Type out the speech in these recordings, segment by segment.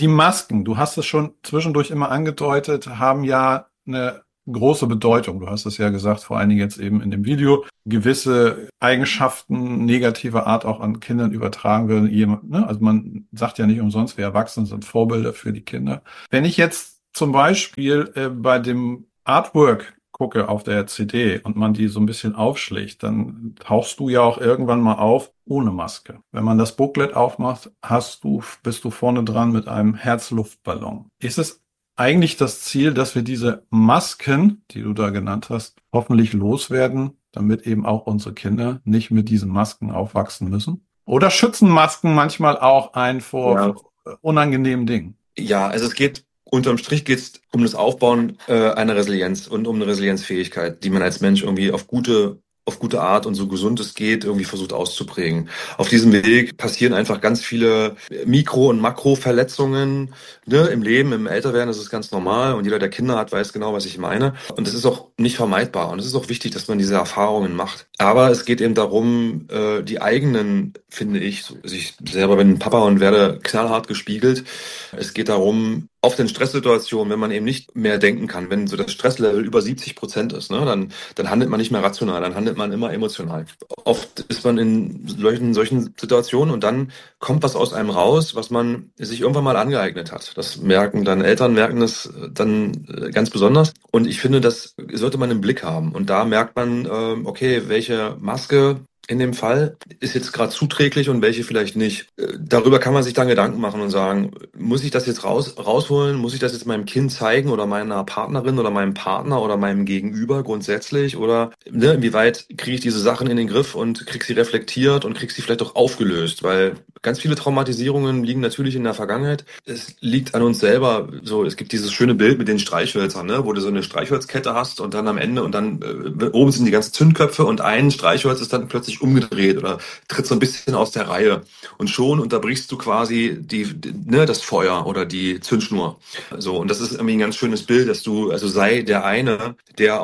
Die Masken, du hast es schon zwischendurch immer angedeutet, haben ja eine große Bedeutung. Du hast es ja gesagt, vor allen Dingen jetzt eben in dem Video, gewisse Eigenschaften negativer Art auch an Kindern übertragen werden. Ne? Also man sagt ja nicht umsonst, wir Erwachsene sind Vorbilder für die Kinder. Wenn ich jetzt zum Beispiel bei dem Artwork gucke auf der CD und man die so ein bisschen aufschlägt, dann tauchst du ja auch irgendwann mal auf ohne Maske. Wenn man das Booklet aufmacht, bist du vorne dran mit einem Herzluftballon. Ist es eigentlich das Ziel, dass wir diese Masken, die du da genannt hast, hoffentlich loswerden, damit eben auch unsere Kinder nicht mit diesen Masken aufwachsen müssen? Oder schützen Masken manchmal auch einen vor Ja. unangenehmen Dingen? Ja, also unterm Strich geht es um das Aufbauen einer Resilienz und um eine Resilienzfähigkeit, die man als Mensch irgendwie auf gute Art und so gesund es geht, irgendwie versucht auszuprägen. Auf diesem Weg passieren einfach ganz viele Mikro- und Makroverletzungen, ne, im Leben, im Älterwerden, das ist ganz normal und jeder, der Kinder hat, weiß genau, was ich meine. Und das ist auch nicht vermeidbar und es ist auch wichtig, dass man diese Erfahrungen macht. Aber es geht eben darum, die eigenen, finde ich, also ich selber bin Papa und werde knallhart gespiegelt. Es geht darum, auf den Stresssituationen, wenn man eben nicht mehr denken kann, wenn so das Stresslevel über 70% ist, ne, dann handelt man nicht mehr rational, dann handelt man immer emotional. Oft ist man in solchen Situationen und dann kommt was aus einem raus, was man sich irgendwann mal angeeignet hat. Das merken dann Eltern, merken das dann ganz besonders. Und ich finde, das sollte man im Blick haben. Und da merkt man, okay, welche Maske in dem Fall ist jetzt gerade zuträglich und welche vielleicht nicht. Darüber kann man sich dann Gedanken machen und sagen, muss ich das jetzt rausholen? Muss ich das jetzt meinem Kind zeigen oder meiner Partnerin oder meinem Partner oder meinem Gegenüber grundsätzlich? Oder ne, inwieweit kriege ich diese Sachen in den Griff und kriege sie reflektiert und kriege sie vielleicht auch aufgelöst? Weil ganz viele Traumatisierungen liegen natürlich in der Vergangenheit. Es liegt an uns selber. So, es gibt dieses schöne Bild mit den Streichhölzern, ne, wo du so eine Streichholzkette hast und dann am Ende und dann oben sind die ganzen Zündköpfe und ein Streichholz ist dann plötzlich umgedreht oder tritt so ein bisschen aus der Reihe. Und schon unterbrichst du quasi ne, das Feuer oder die Zündschnur. So, und das ist irgendwie ein ganz schönes Bild, dass du, also sei der eine, der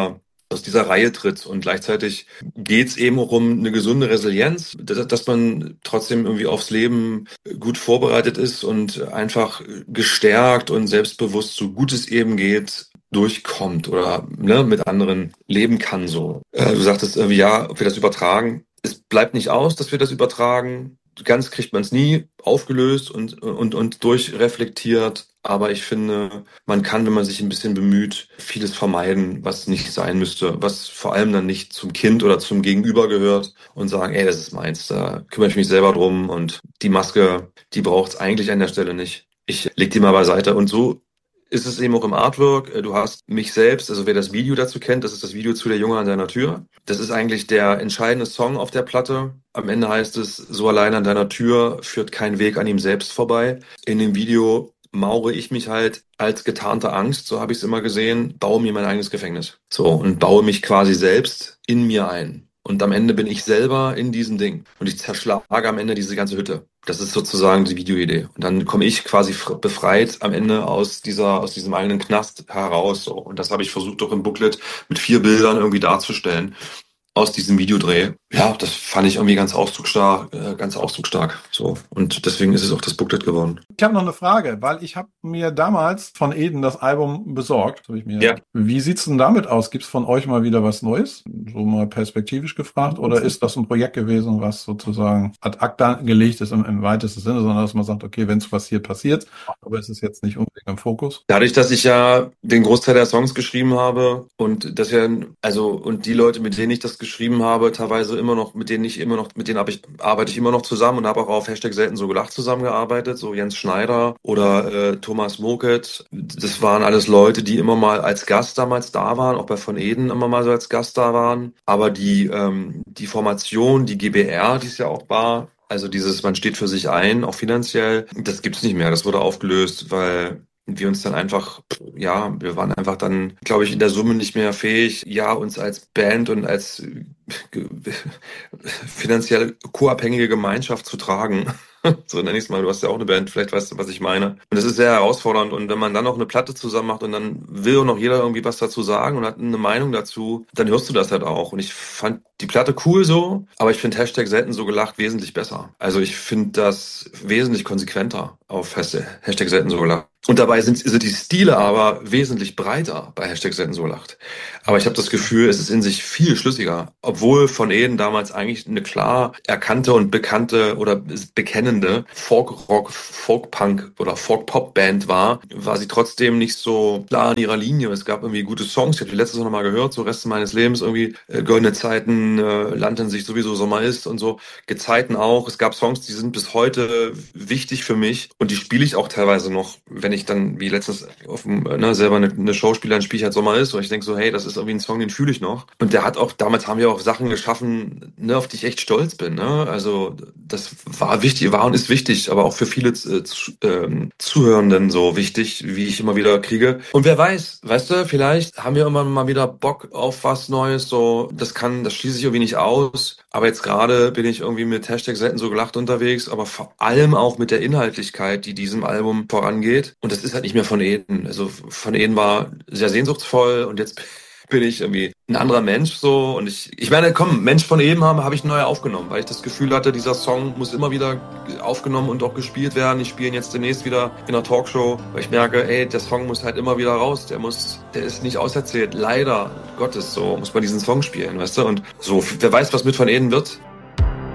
aus dieser Reihe tritt. Und gleichzeitig geht es eben auch um eine gesunde Resilienz, dass man trotzdem irgendwie aufs Leben gut vorbereitet ist und einfach gestärkt und selbstbewusst, so gut es eben geht, durchkommt oder ne, mit anderen leben kann so. Du sagtest irgendwie, ja, ob wir das übertragen. Es bleibt nicht aus, dass wir das übertragen. Ganz kriegt man es nie aufgelöst und durchreflektiert. Aber ich finde, man kann, wenn man sich ein bisschen bemüht, vieles vermeiden, was nicht sein müsste, was vor allem dann nicht zum Kind oder zum Gegenüber gehört und sagen, ey, das ist meins, da kümmere ich mich selber drum und die Maske, die braucht es eigentlich an der Stelle nicht. Ich leg die mal beiseite. Und so ist es eben auch im Artwork. Du hast mich selbst, also wer das Video dazu kennt, das ist das Video zu Der Junge an seiner Tür. Das ist eigentlich der entscheidende Song auf der Platte. Am Ende heißt es, so allein an deiner Tür führt kein Weg an ihm selbst vorbei. In dem Video mauere ich mich halt als getarnte Angst, so habe ich es immer gesehen, baue mir mein eigenes Gefängnis. So, und baue mich quasi selbst in mir ein. Und am Ende bin ich selber in diesem Ding. Und ich zerschlage am Ende diese ganze Hütte. Das ist sozusagen die Videoidee. Und dann komme ich quasi befreit am Ende aus diesem eigenen Knast heraus. So. Und das habe ich versucht, auch im Booklet mit 4 Bildern irgendwie darzustellen aus diesem Videodreh. Ja, das fand ich irgendwie ganz ausdrucksstark, ganz ausdrucksstark. So. Und deswegen ist es auch das Booklet geworden. Ich habe noch eine Frage, weil ich habe mir damals von Eden das Album besorgt. Ja. Wie sieht's denn damit aus? Gibt's von euch mal wieder was Neues? So mal perspektivisch gefragt? Oder ist das ein Projekt gewesen, was sozusagen ad acta gelegt ist im weitesten Sinne, sondern dass man sagt, okay, wenn es passiert, passiert, aber es ist jetzt nicht unbedingt im Fokus? Dadurch, dass ich ja den Großteil der Songs geschrieben habe und das ja, also, und die Leute, mit denen ich das geschrieben habe, teilweise immer noch, mit denen arbeite ich immer noch zusammen und habe auch auf Hashtag selten so gelacht zusammengearbeitet, so Jens Schneider oder Thomas Moket. Das waren alles Leute, die immer mal als Gast damals da waren, auch bei Von Eden immer mal so als Gast da waren. Aber die Formation, die GBR, die es ja auch war, also dieses, man steht für sich ein, auch finanziell, das gibt's nicht mehr. Das wurde aufgelöst, weil wir uns dann einfach, ja, wir waren einfach dann, glaube ich, in der Summe nicht mehr fähig, ja, uns als Band und als finanziell co-abhängige Gemeinschaft zu tragen. So nenne ich es mal. Du hast ja auch eine Band, vielleicht weißt du, was ich meine. Und das ist sehr herausfordernd. Und wenn man dann noch eine Platte zusammen macht und dann will auch noch jeder irgendwie was dazu sagen und hat eine Meinung dazu, dann hörst du das halt auch. Und ich fand die Platte cool so, aber ich finde Hashtag selten so gelacht wesentlich besser. Also ich finde das wesentlich konsequenter auf Hashtag selten so gelacht. Und dabei sind die Stile aber wesentlich breiter bei Hashtag selten so gelacht. Aber ich habe das Gefühl, es ist in sich viel schlüssiger. Obwohl Von Eden damals eigentlich eine klar erkannte und bekannte oder bekennende Folk-Rock, Folk-Punk oder Folk-Pop-Band war sie trotzdem nicht so klar in ihrer Linie. Es gab irgendwie gute Songs. Ich habe die letztes noch mal gehört, so Rest meines Lebens irgendwie. Goldene Zeiten, Land in sich sowieso Sommer ist und so. Gezeiten auch. Es gab Songs, die sind bis heute wichtig für mich und die spiele ich auch teilweise noch, wenn ich dann wie letztens auf dem, selber eine Show spiele, dann spiele ich halt Sommer ist und ich denke so, hey, das ist irgendwie ein Song, den fühle ich noch. Und der hat auch, damals haben wir auch Sachen geschaffen, ne, auf die ich echt stolz bin. Ne? Also das war wichtig, war und ist wichtig, aber auch für viele Zuhörenden so wichtig, wie ich immer wieder kriege. Und wer weiß, weißt du, vielleicht haben wir immer mal wieder Bock auf was Neues, so, das schließe ich irgendwie nicht aus. Aber jetzt gerade bin ich irgendwie mit Hashtag selten so gelacht unterwegs, aber vor allem auch mit der Inhaltlichkeit, die diesem Album vorangeht. Und das ist halt nicht mehr Von Eden. Also Von Eden war sehr sehnsuchtsvoll und jetzt bin ich irgendwie ein anderer Mensch so und ich meine, komm, Mensch von eben habe ich neu aufgenommen, weil ich das Gefühl hatte, dieser Song muss immer wieder aufgenommen und auch gespielt werden. Ich spiele ihn jetzt demnächst wieder in einer Talkshow, weil ich merke, ey, der Song muss halt immer wieder raus, der ist nicht auserzählt. Leider Gottes, so muss man diesen Song spielen, weißt du? Und so, wer weiß, was mit Von Eden wird.